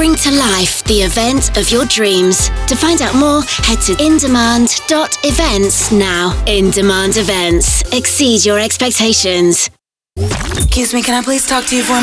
bring to life the event of your dreams. To find out more, head to indemand.events now. In Demand Events. Exceed your expectations. Excuse me, can I please talk to you for a